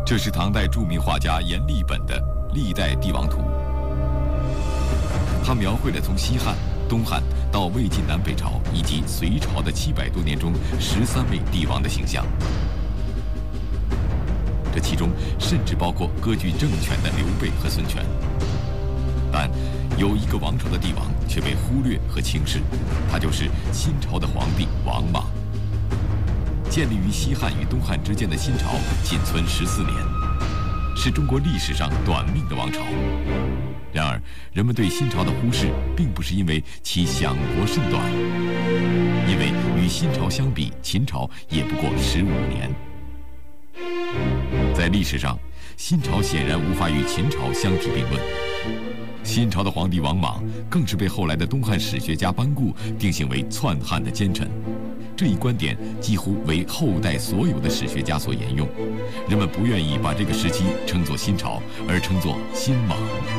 这是唐代著名画家阎立本的《历代帝王图》，他描绘了从西汉、东汉到魏晋南北朝以及隋朝的700多年中13位帝王的形象。这其中甚至包括割据政权的刘备和孙权。但有一个王朝的帝王却被忽略和轻视，他就是新朝的皇帝王莽。建立于西汉与东汉之间的新朝仅存14年，是中国历史上短命的王朝。然而，人们对新朝的忽视，并不是因为其享国甚短，因为与新朝相比，秦朝也不过15年。在历史上，新朝显然无法与秦朝相提并论。新朝的皇帝王莽更是被后来的东汉史学家班固定性为篡汉的奸臣。这一观点几乎为后代所有的史学家所沿用，人们不愿意把这个时期称作新朝，而称作新莽。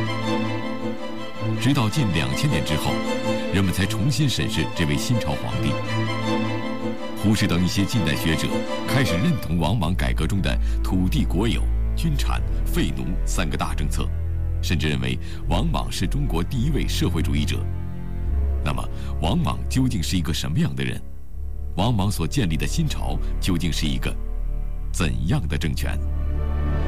直到近2000年之后，人们才重新审视这位新朝皇帝。胡适等一些近代学者开始认同王莽改革中的土地国有、军产、废奴3个大政策，甚至认为王莽是中国第1位社会主义者。那么，王莽究竟是一个什么样的人？王莽所建立的新朝究竟是一个怎样的政权？